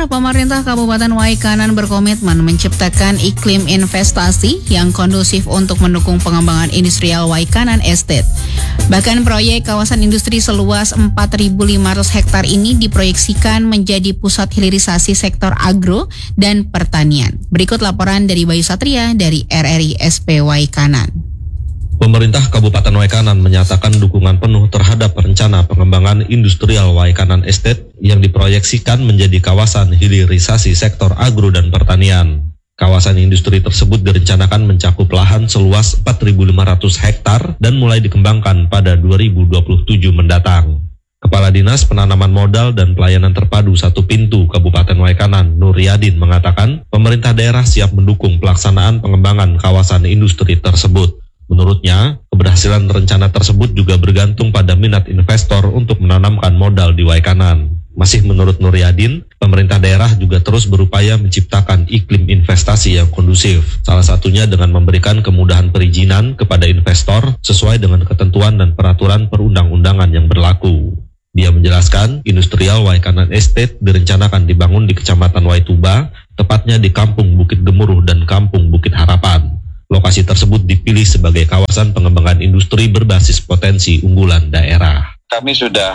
pemerintah Kabupaten Waikanan berkomitmen menciptakan iklim investasi yang kondusif untuk mendukung pengembangan industrial Waikanan Estate. Bahkan proyek kawasan industri seluas 4.500 hektar ini diproyeksikan menjadi pusat hilirisasi sektor agro dan pertanian. Berikut laporan dari Bayu Satria dari RRI SP Waikanan. Pemerintah Kabupaten Waikanan menyatakan dukungan penuh terhadap rencana pengembangan industrial Waikanan Estate yang diproyeksikan menjadi kawasan hilirisasi sektor agro dan pertanian. Kawasan industri tersebut direncanakan mencakup lahan seluas 4.500 hektar dan mulai dikembangkan pada 2027 mendatang. Kepala Dinas Penanaman Modal dan Pelayanan Terpadu Satu Pintu Kabupaten Waikanan, Nur Yadin, mengatakan pemerintah daerah siap mendukung pelaksanaan pengembangan kawasan industri tersebut. Menurutnya, keberhasilan rencana tersebut juga bergantung pada minat investor untuk menanamkan modal di Waikanan. Masih menurut Nur Yadin, pemerintah daerah juga terus berupaya menciptakan iklim investasi yang kondusif. Salah satunya dengan memberikan kemudahan perizinan kepada investor sesuai dengan ketentuan dan peraturan perundang-undangan yang berlaku. Dia menjelaskan, industrial Waikanan Estate direncanakan dibangun di Kecamatan Waituba, tepatnya di Kampung Bukit Gemuruh dan Kampung Bukit Harapan. Lokasi tersebut dipilih sebagai kawasan pengembangan industri berbasis potensi unggulan daerah. Kami sudah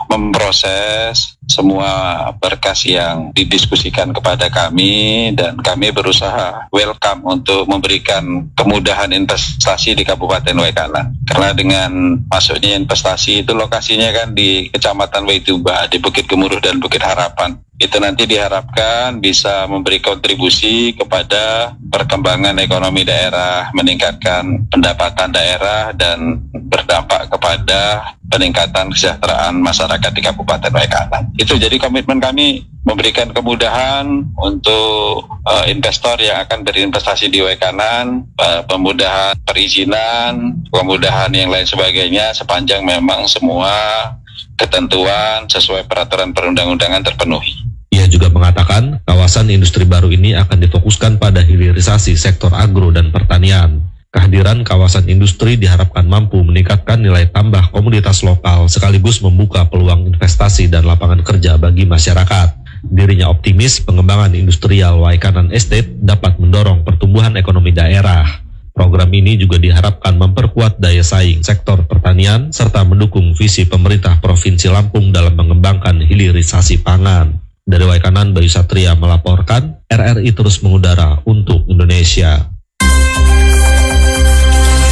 memproses semua berkas yang didiskusikan kepada kami dan kami berusaha welcome untuk memberikan kemudahan investasi di Kabupaten Waikanan. Karena dengan masuknya investasi itu lokasinya kan di Kecamatan Waituba, di Bukit Gemuruh dan Bukit Harapan. Itu nanti diharapkan bisa memberi kontribusi kepada perkembangan ekonomi daerah, meningkatkan pendapatan daerah dan berdampak kepada peningkatan kesejahteraan masyarakat di Kabupaten Waikanan. Itu jadi komitmen kami memberikan kemudahan untuk investor yang akan berinvestasi di Waikanan, pemudahan perizinan, kemudahan yang lain sebagainya sepanjang memang semua ketentuan sesuai peraturan perundang-undangan terpenuhi. Ia juga mengatakan kawasan industri baru ini akan difokuskan pada hilirisasi sektor agro dan pertanian. Kehadiran kawasan industri diharapkan mampu meningkatkan nilai tambah komoditas lokal sekaligus membuka peluang investasi dan lapangan kerja bagi masyarakat. Dirinya optimis pengembangan industrial Waikanan Estate dapat mendorong pertumbuhan ekonomi daerah. Program ini juga diharapkan memperkuat daya saing sektor pertanian serta mendukung visi pemerintah Provinsi Lampung dalam mengembangkan hilirisasi pangan. Dari Waikanan, Bayu Satria melaporkan, RRI terus mengudara untuk Indonesia.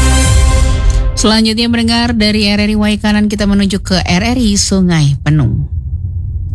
Selanjutnya mendengar dari RRI Waikanan, kita menuju ke RRI Sungai Penuh.